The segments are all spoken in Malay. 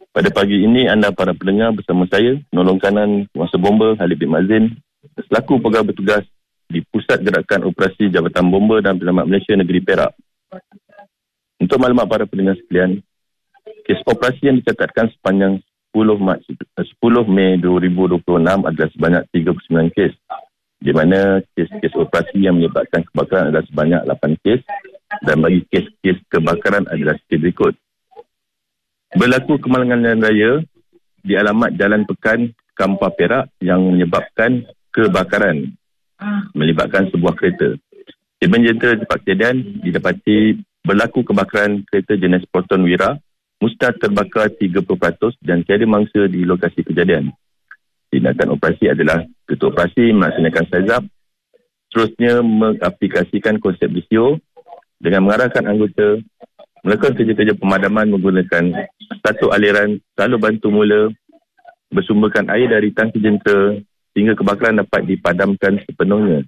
Pada pagi ini anda para pendengar bersama saya, penolong kanan Kuasa Bomba Khalid bin Mazin, selaku pegawai bertugas di Pusat Gerakan Operasi Jabatan Bomba dan Penyelamat Malaysia Negeri Perak. Untuk maklumat para pendengar sekalian, kes operasi yang dicatatkan sepanjang 10 Mei 2026 adalah sebanyak 39 kes, di mana kes-kes operasi yang menyebabkan kebakaran adalah sebanyak 8 kes dan bagi kes-kes kebakaran adalah seperti berikut. Berlaku kemalangan jalan raya di alamat Jalan Pekan, Kampar Perak yang menyebabkan kebakaran melibatkan sebuah kereta. Tiba jentera di tempat kejadian didapati berlaku kebakaran kereta jenis Proton Wira, musnah terbakar 30% dan tiada mangsa di lokasi kejadian. Tindakan operasi adalah ketua operasi melaksanakan sizap, terusnya mengaplikasikan konsep BCO dengan mengarahkan anggota melakukan kerja-kerja pemadaman menggunakan satu aliran salur bantu mula bersumberkan air dari tangki jentera sehingga kebakaran dapat dipadamkan sepenuhnya.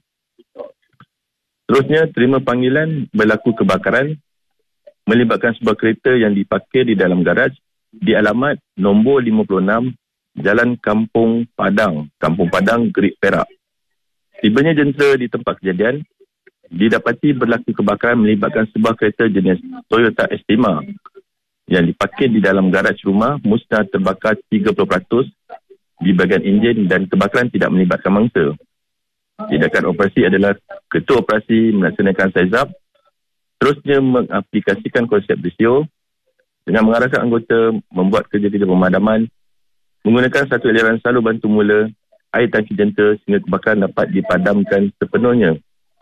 Terusnya, terima panggilan berlaku kebakaran melibatkan sebuah kereta yang diparkir di dalam garaj di alamat nombor 56 Jalan Kampung Padang, Gerik Perak. Tibanya jentera di tempat kejadian, didapati berlaku kebakaran melibatkan sebuah kereta jenis Toyota Estima yang diparkir di dalam garaj rumah, musnah terbakar 30% di bahagian enjin dan kebakaran tidak melibatkan mangsa. Tindakan operasi adalah ketua operasi melaksanakan sizap, terusnya mengaplikasikan konsep BCO dengan mengarahkan anggota membuat kerja-kerja pemadaman menggunakan satu aliran salur bantu mula air tangki jentera sehingga kebakaran dapat dipadamkan sepenuhnya.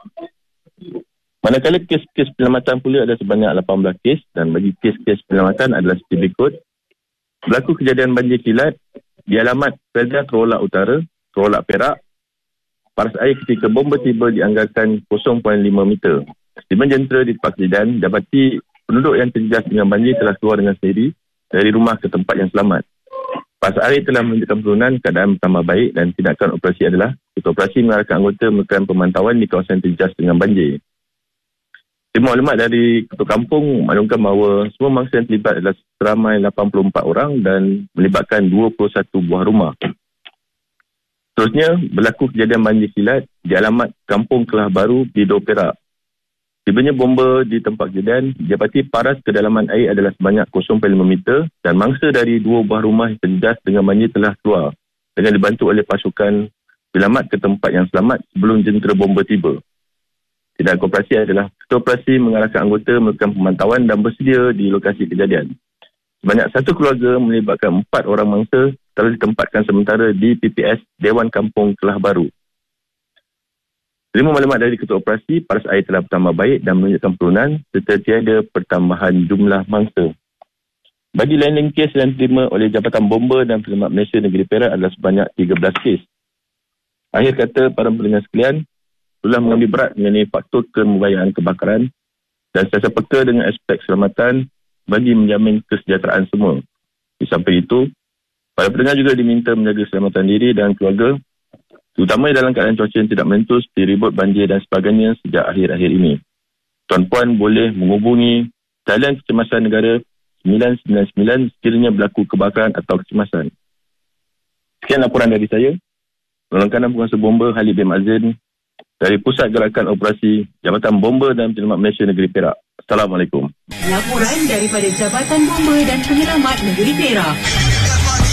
Manakala kes-kes penyelamatan pula ada sebanyak 18 kes dan bagi kes-kes penyelamatan adalah seperti berikut. Berlaku kejadian banjir kilat di alamat Felda Terolak Utara, Terolak Perak. Paras air ketika bomba tiba dianggarkan 0.5 meter. Tiba jentera di tempat kejadian dapati penduduk yang terjejas dengan banjir telah keluar dengan sendiri dari rumah ke tempat yang selamat. Paras air telah menunjukkan penurunan, keadaan bertambah baik dan tindakan operasi adalah ketua operasi mengarahkan anggota melakukan pemantauan di kawasan terjejas dengan banjir. Terima maklumat dari ketua kampung maklumkan bahawa semua mangsa yang terlibat adalah seramai 84 orang dan melibatkan 21 buah rumah. Terusnya, berlaku kejadian banjir kilat di alamat Kampung Kelah Baru di Dor Perak. Tibanya bomba di tempat kejadian, didapati paras kedalaman air adalah sebanyak 0.5 meter dan mangsa dari 2 buah rumah yang terjejas dengan banjir telah keluar dengan dibantu oleh pasukan selamat ke tempat yang selamat sebelum jentera bomba tiba. Tindakan operasi adalah ketua operasi mengarahkan anggota melakukan pemantauan dan bersedia di lokasi kejadian. Sebanyak satu keluarga melibatkan 4 orang mangsa telah ditempatkan sementara di PPS Dewan Kampung Kelah Baru. Terima maklumat dari ketua operasi, paras air telah bertambah baik dan menunjukkan penurunan serta tiada pertambahan jumlah mangsa. Bagi lain-lain kes yang diterima oleh Jabatan Bomba dan Penyelamat Malaysia Negeri Perak adalah sebanyak 13 kes. Akhir kata para pendengar sekalian, telah mengambil berat mengenai faktor kemubayaan kebakaran dan siasat peka dengan aspek keselamatan bagi menjamin kesejahteraan semua. Di samping itu, para pendengar juga diminta menjaga keselamatan diri dan keluarga, terutama dalam keadaan cuaca yang tidak menentu seperti ribut banjir dan sebagainya sejak akhir-akhir ini. Tuan-puan boleh menghubungi talian kecemasan negara 999 sekiranya berlaku kebakaran atau kecemasan. Sekian laporan dari saya, penolong kanan Penguasa Bomba Khalid bin Mazin dari Pusat Gerakan Operasi Jabatan Bomba dan Penyelamat Malaysia Negeri Perak. Assalamualaikum. Laporan daripada Jabatan Bomba dan Penyelamat Negeri Perak.